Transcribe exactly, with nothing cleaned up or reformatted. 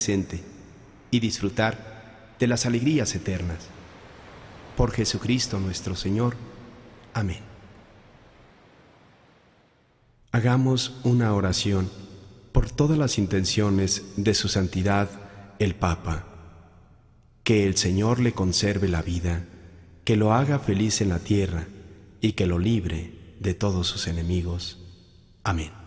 presente y disfrutar de las alegrías eternas. Por Jesucristo nuestro Señor. Amén. Hagamos una oración por todas las intenciones de su santidad el Papa. Que el Señor le conserve la vida, que lo haga feliz en la tierra y que lo libre de todos sus enemigos. Amén.